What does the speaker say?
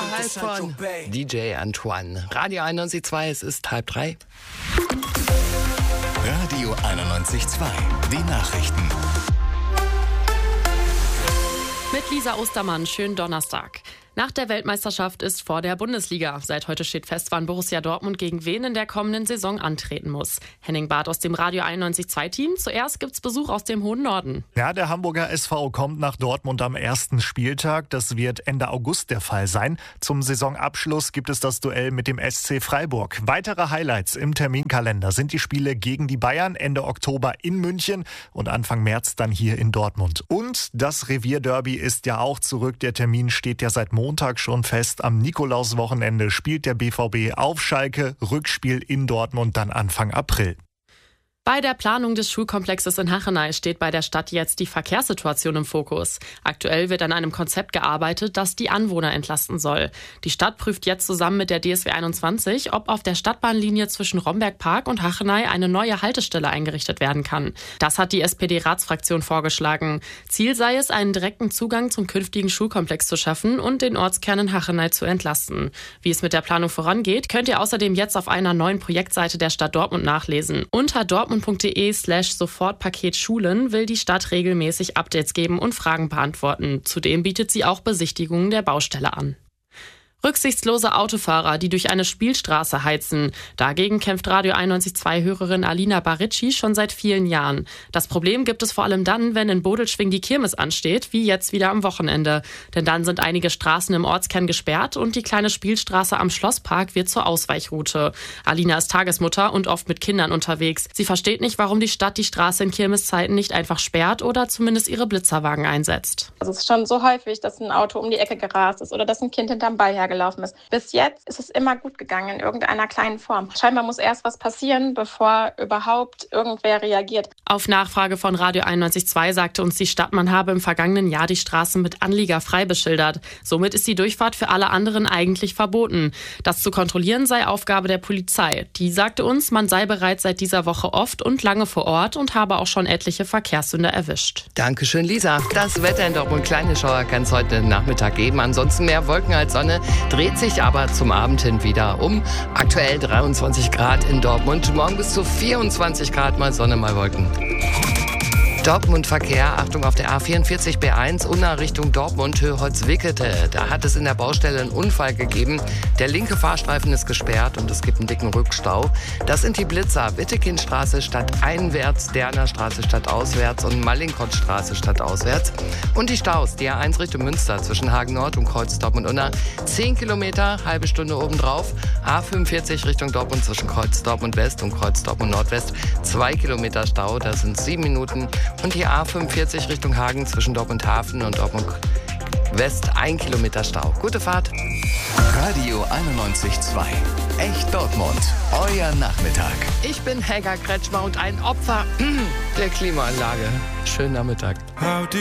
heißt von DJ Antoine. Radio 91.2, es ist 2:30. Radio 91.2, die Nachrichten. Mit Lisa Ostermann, schönen Donnerstag. Nach der Weltmeisterschaft ist vor der Bundesliga. Seit heute steht fest, wann Borussia Dortmund gegen wen in der kommenden Saison antreten muss. Henning Barth aus dem Radio 91.2-Team. Zuerst gibt's Besuch aus dem hohen Norden. Ja, der Hamburger SV kommt nach Dortmund am ersten Spieltag. Das wird Ende August der Fall sein. Zum Saisonabschluss gibt es das Duell mit dem SC Freiburg. Weitere Highlights im Terminkalender sind die Spiele gegen die Bayern Ende Oktober in München und Anfang März dann hier in Dortmund. Und das Revierderby ist ja auch zurück. Der Termin steht ja seit Montag schon fest. Am Nikolauswochenende spielt der BVB auf Schalke, Rückspiel in Dortmund dann Anfang April. Bei der Planung des Schulkomplexes in Hachenay steht bei der Stadt jetzt die Verkehrssituation im Fokus. Aktuell wird an einem Konzept gearbeitet, das die Anwohner entlasten soll. Die Stadt prüft jetzt zusammen mit der DSW 21, ob auf der Stadtbahnlinie zwischen Rombergpark und Hachenay eine neue Haltestelle eingerichtet werden kann. Das hat die SPD-Ratsfraktion vorgeschlagen. Ziel sei es, einen direkten Zugang zum künftigen Schulkomplex zu schaffen und den Ortskern in Hachenay zu entlasten. Wie es mit der Planung vorangeht, könnt ihr außerdem jetzt auf einer neuen Projektseite der Stadt Dortmund nachlesen. Unter dortmund.de/Sofortpaket Schulen will die Stadt regelmäßig Updates geben und Fragen beantworten. Zudem bietet sie auch Besichtigungen der Baustelle an. Rücksichtslose Autofahrer, die durch eine Spielstraße heizen. Dagegen kämpft Radio 91.2-Hörerin Alina Baricci schon seit vielen Jahren. Das Problem gibt es vor allem dann, wenn in Bodelschwing die Kirmes ansteht, wie jetzt wieder am Wochenende. Denn dann sind einige Straßen im Ortskern gesperrt und die kleine Spielstraße am Schlosspark wird zur Ausweichroute. Alina ist Tagesmutter und oft mit Kindern unterwegs. Sie versteht nicht, warum die Stadt die Straße in Kirmeszeiten nicht einfach sperrt oder zumindest ihre Blitzerwagen einsetzt. Also es ist schon so häufig, dass ein Auto um die Ecke gerast ist oder dass ein Kind hinterm Ball hergelaufen ist. Bis jetzt ist es immer gut gegangen in irgendeiner kleinen Form. Scheinbar muss erst was passieren, bevor überhaupt irgendwer reagiert. Auf Nachfrage von Radio 91.2 sagte uns die Stadt, man habe im vergangenen Jahr die Straßen mit Anlieger frei beschildert. Somit ist die Durchfahrt für alle anderen eigentlich verboten. Das zu kontrollieren sei Aufgabe der Polizei. Die sagte uns, man sei bereits seit dieser Woche oft und lange vor Ort und habe auch schon etliche Verkehrssünder erwischt. Dankeschön, Lisa. Das Wetter in Dortmund, kleine Schauer kann es heute Nachmittag geben. Ansonsten mehr Wolken als Sonne, dreht sich aber zum Abend hin wieder um. Aktuell 23 Grad in Dortmund, morgen bis zu 24 Grad, mal Sonne, mal Wolken. Dortmund-Verkehr, Achtung auf der A44 B1, Unna Richtung Dortmund, Höholz-Wickete. Da hat es in der Baustelle einen Unfall gegeben. Der linke Fahrstreifen ist gesperrt und es gibt einen dicken Rückstau. Das sind die Blitzer, Wittekindstraße stadteinwärts, Dernerstraße stadtauswärts und Mallinckrodtstraße stadtauswärts. Und die Staus, die A1 Richtung Münster zwischen Hagen Nord und Kreuz Dortmund-Unna, 10 Kilometer, halbe Stunde obendrauf. A45 Richtung Dortmund zwischen Kreuz Dortmund West und Kreuz Dortmund Nordwest, 2 Kilometer Stau, das sind 7 Minuten. Und die A45 Richtung Hagen zwischen Dortmund Hafen und Dortmund West, 1 Kilometer Stau. Gute Fahrt. Radio 91.2, echt Dortmund, euer Nachmittag. Ich bin Helga Kretschmer und ein Opfer der Klimaanlage. Schönen Nachmittag.